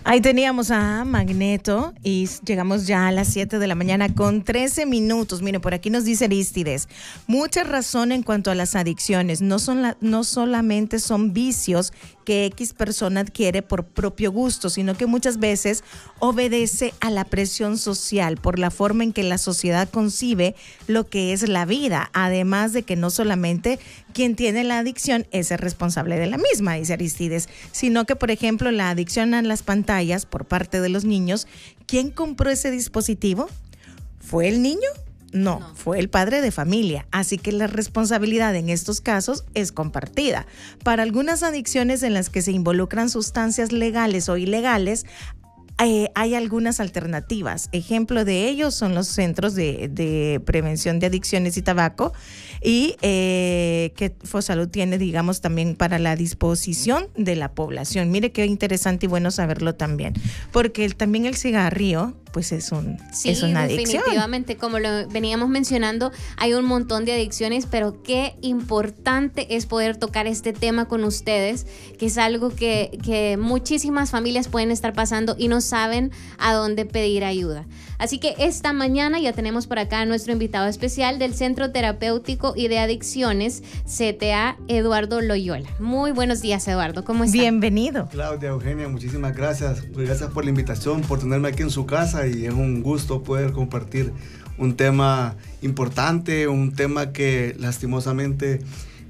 Ahí teníamos a Magneto y llegamos ya a las 7 de la mañana con 13 minutos. Mire, por aquí nos dice Arístides, mucha razón en cuanto a las adicciones. No solamente son vicios que X persona adquiere por propio gusto, sino que muchas veces obedece a la presión social por la forma en que la sociedad concibe lo que es la vida. Además de que no solamente quien tiene la adicción es el responsable de la misma, dice Arístides, sino que, por ejemplo, la adicción a las pantallas por parte de los niños, ¿quién compró ese dispositivo? ¿Fue el niño? No, fue el padre de familia. Así que la responsabilidad en estos casos es compartida. Para algunas adicciones en las que se involucran sustancias legales o ilegales, hay algunas alternativas. Ejemplo de ellos son los centros de prevención de adicciones y tabaco y que Fosalud tiene, digamos, también para la disposición de la población. Mire qué interesante y bueno saberlo también, porque también el cigarrillo pues es una adicción. Definitivamente, como lo veníamos mencionando, hay un montón de adicciones, pero qué importante es poder tocar este tema con ustedes, que es algo que muchísimas familias pueden estar pasando y no saben a dónde pedir ayuda. Así que esta mañana ya tenemos por acá a nuestro invitado especial del Centro Terapéutico y de Adicciones, CTA, Eduardo Loyola. Muy buenos días, Eduardo, ¿cómo está? Bienvenido. Claudia, Eugenia, muchísimas gracias. Gracias por la invitación, por tenerme aquí en su casa y es un gusto poder compartir un tema importante, un tema que lastimosamente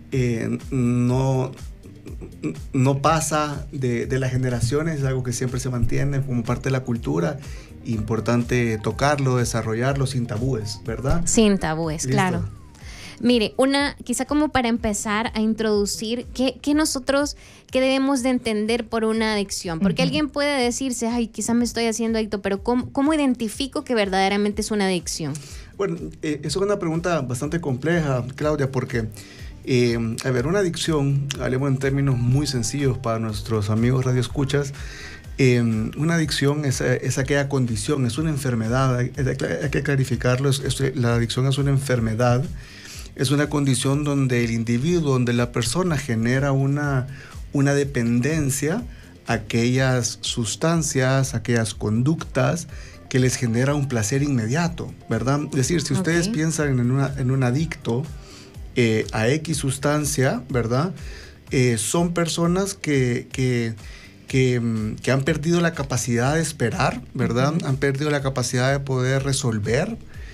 no pasa de las generaciones, es algo que siempre se mantiene como parte de la cultura. Importante tocarlo, desarrollarlo sin tabúes, ¿verdad? Sin tabúes, ¿Listo? claro. Mire, quizá como para empezar a introducir, ¿qué debemos de entender por una adicción? Porque alguien puede decirse, ay, quizá me estoy haciendo adicto, pero ¿cómo identifico que verdaderamente es una adicción? Bueno, es una pregunta bastante compleja, Claudia, porque, una adicción, hablemos en términos muy sencillos para nuestros amigos radioescuchas. Una adicción es aquella condición, es una enfermedad, hay que clarificarlo, la adicción es una enfermedad, es una condición donde el individuo, donde la persona genera una dependencia a aquellas sustancias, aquellas conductas que les genera un placer inmediato, ¿verdad? Es decir, si ustedes piensan en un adicto a X sustancia, ¿verdad? Son personas que han perdido la capacidad de esperar, ¿verdad? Han perdido la capacidad de poder resolver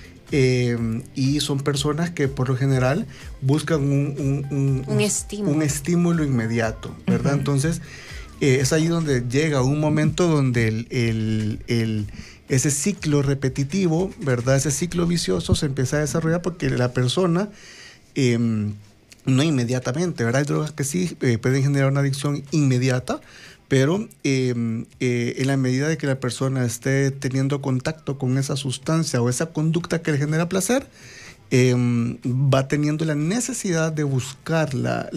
y son personas que por lo general buscan un estímulo inmediato, ¿verdad? Entonces, es ahí donde llega un momento donde ese ciclo repetitivo, ¿verdad? Ese ciclo vicioso se empieza a desarrollar porque la persona... no inmediatamente, ¿verdad? Hay drogas que sí pueden generar una adicción inmediata, pero en la medida de que la persona esté teniendo contacto con esa sustancia o esa conducta que le genera placer, va teniendo la necesidad de buscarla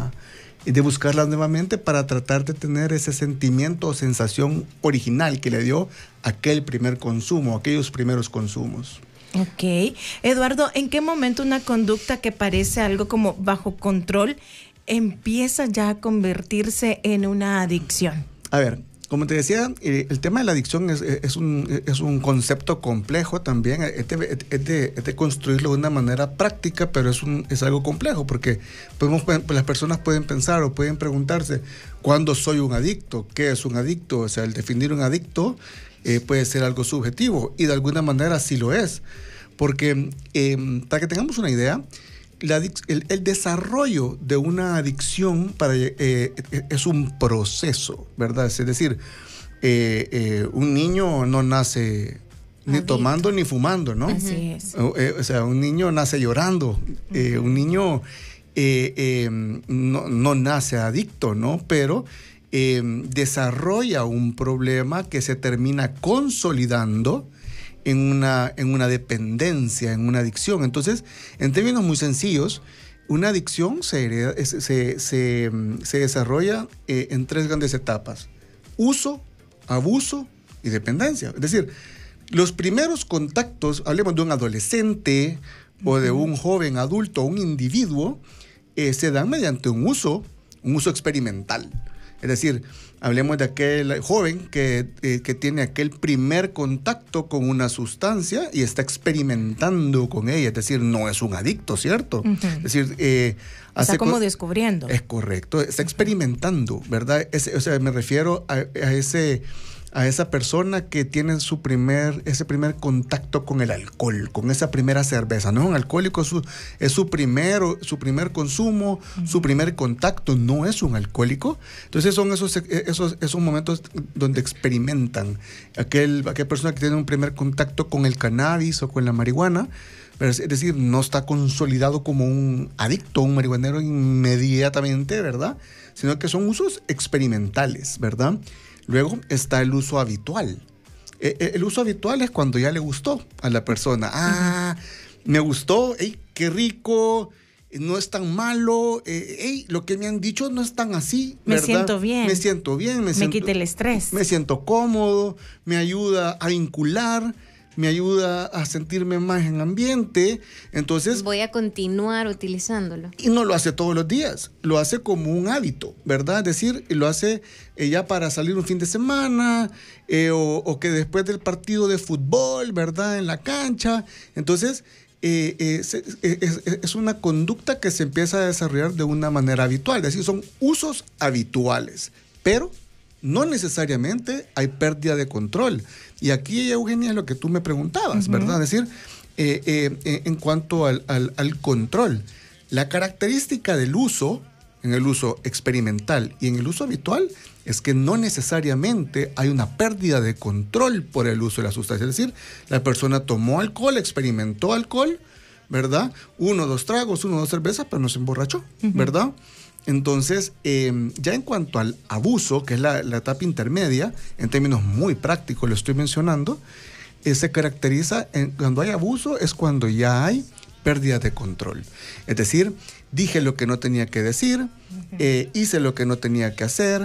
nuevamente para tratar de tener ese sentimiento o sensación original que le dio aquel primer consumo, aquellos primeros consumos. Ok. Eduardo, ¿en qué momento una conducta que parece algo como bajo control empieza ya a convertirse en una adicción? A ver, como te decía, el tema de la adicción es un concepto complejo también. Es de construirlo de una manera práctica, pero es algo complejo porque las personas pueden pensar o pueden preguntarse, ¿cuándo soy un adicto? ¿Qué es un adicto? O sea, el definir un adicto puede ser algo subjetivo y de alguna manera sí lo es. Porque para que tengamos una idea, el desarrollo de una adicción es un proceso, ¿verdad? Es decir, un niño no nace ni tomando ni fumando, ¿no? Así es. O sea, un niño nace llorando, un niño no nace adicto, ¿no? Pero desarrolla un problema que se termina consolidando en una dependencia, en una adicción. Entonces, en términos muy sencillos, una adicción se desarrolla en 3 grandes etapas: uso, abuso y dependencia. Es decir, los primeros contactos, hablemos de un adolescente o de un joven adulto, un individuo, se dan mediante un uso experimental. Es decir, hablemos de aquel joven que tiene aquel primer contacto con una sustancia y está experimentando con ella, es decir, no es un adicto, ¿cierto? Es decir, está como descubriendo. Es correcto, está experimentando, ¿verdad? O sea, me refiero a esa persona que tiene ese primer contacto con el alcohol, con esa primera cerveza. No es un alcohólico, es su primer consumo, su primer contacto, no es un alcohólico. Entonces son esos momentos donde experimentan aquella persona que tiene un primer contacto con el cannabis o con la marihuana. Es decir, no está consolidado como un adicto, un marihuanero inmediatamente, ¿verdad? Sino que son usos experimentales, ¿verdad? Luego está el uso habitual. El uso habitual es cuando ya le gustó a la persona. Me gustó, qué rico, no es tan malo, lo que me han dicho no es tan así, ¿verdad? Me siento bien. Me quita el estrés. Me siento cómodo, me ayuda a vincular, me ayuda a sentirme más en ambiente. Entonces voy a continuar utilizándolo. Y no lo hace todos los días, lo hace como un hábito, ¿verdad? Es decir, lo hace ya para salir un fin de semana o que después del partido de fútbol, ¿verdad? En la cancha. Entonces es una conducta que se empieza a desarrollar de una manera habitual, es decir, son usos habituales, pero no necesariamente hay pérdida de control. Y aquí, Eugenia, es lo que tú me preguntabas, ¿verdad? Es decir, en cuanto al control, la característica del uso, en el uso experimental y en el uso habitual, es que no necesariamente hay una pérdida de control por el uso de la sustancia. Es decir, la persona tomó alcohol, experimentó alcohol, ¿verdad? 1 o 2 tragos, 1 o 2 cervezas, pero no se emborrachó, ¿verdad? Entonces, ya en cuanto al abuso, que es la etapa intermedia, en términos muy prácticos lo estoy mencionando, se caracteriza, cuando hay abuso es cuando ya hay pérdida de control. Es decir, dije lo que no tenía que decir, hice lo que no tenía que hacer,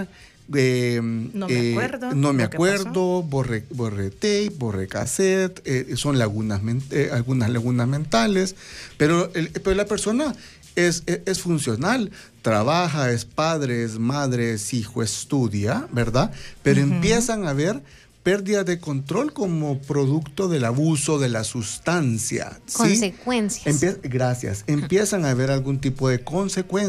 no me acuerdo, borré tape, borré cassette, son algunas lagunas mentales, pero la persona es funcional, trabaja, es padre, es madre, es hijo, estudia, ¿verdad? Pero empiezan a haber pérdidas de control como producto del abuso de la sustancia. Consecuencias. ¿Sí? Gracias. Empiezan a haber algún tipo de consecuencias.